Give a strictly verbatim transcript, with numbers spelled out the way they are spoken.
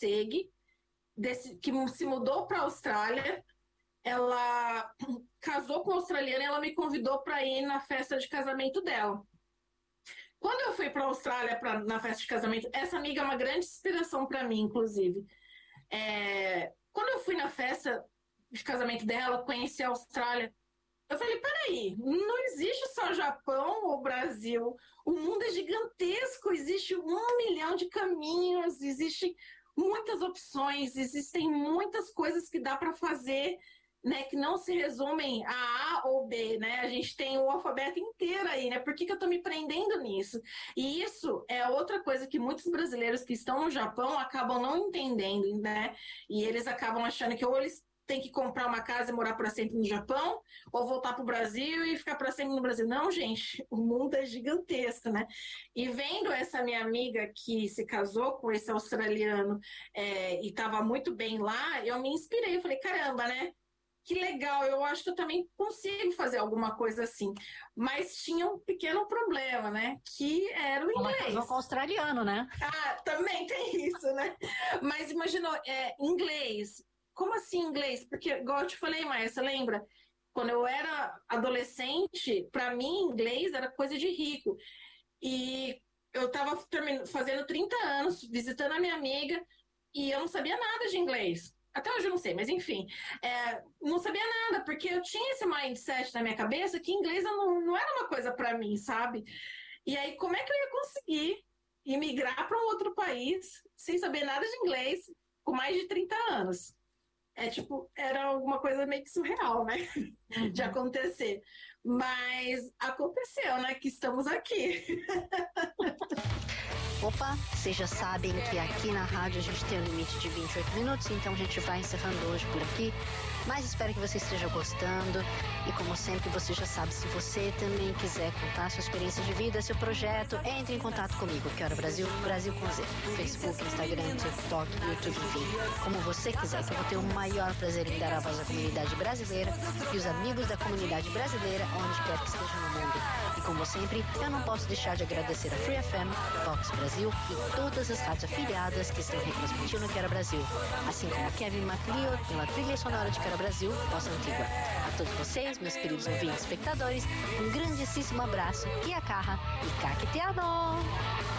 morcega, desse, que se mudou para a Austrália. Ela casou com um australiano e ela me convidou para ir na festa de casamento dela. Quando eu fui para a Austrália pra, na festa de casamento, essa amiga é uma grande inspiração para mim, inclusive. É, quando eu fui na festa de casamento dela, conheci a Austrália, eu falei, peraí, não existe só Japão ou Brasil. O mundo é gigantesco, existe um milhão de caminhos, existe muitas opções, existem muitas coisas que dá para fazer, né, que não se resumem a A ou B, né? A gente tem o alfabeto inteiro aí, né? Por que, que eu tô me prendendo nisso? E isso é outra coisa que muitos brasileiros que estão no Japão acabam não entendendo, né? E eles acabam achando que ou eles têm que comprar uma casa e morar para sempre no Japão, ou voltar para o Brasil e ficar para sempre no Brasil. Não, gente, o mundo é gigantesco, né? E vendo essa minha amiga que se casou com esse australiano é, e estava muito bem lá, eu me inspirei. Eu falei, caramba, né? Que legal, eu acho que eu também consigo fazer alguma coisa assim. Mas tinha um pequeno problema, né? Que era o inglês. Ela casou com australiano, né? Ah, também tem isso, né? Mas imaginou, é, inglês. Como assim inglês? Porque, igual eu te falei, Maia, você lembra? Quando eu era adolescente, para mim, inglês era coisa de rico. E eu estava fazendo trinta anos, visitando a minha amiga, e eu não sabia nada de inglês. Até hoje eu não sei, mas enfim, é, não sabia nada, porque eu tinha esse mindset na minha cabeça que inglês não, não era uma coisa para mim, sabe? E aí, como é que eu ia conseguir imigrar para um outro país sem saber nada de inglês com mais de trinta anos? É tipo, era alguma coisa meio que surreal, né? Uhum. De acontecer. Mas aconteceu, né? Que estamos aqui. Opa, vocês já sabem que aqui na rádio a gente tem um limite de vinte e oito minutos, então a gente vai encerrando hoje por aqui. Mas espero que você esteja gostando. E como sempre, você já sabe, se você também quiser contar sua experiência de vida, seu projeto, entre em contato comigo, que hora Brasil, Brasil com Z. Facebook, Instagram, TikTok, YouTube, enfim, como você quiser, que eu vou ter o maior prazer em dar a voz à comunidade brasileira e os amigos da comunidade brasileira, onde quer que esteja no mundo. E como sempre, eu não posso deixar de agradecer a Free F M, Vox Brasil e todas as rádios afiliadas que estão retransmitindo Quero Brasil, assim como Kevin MacLeod pela trilha sonora de Quero Brasil, Bossa Antigua. A todos vocês, meus queridos ouvintes e espectadores, um grandíssimo abraço e a carra e caqueteado!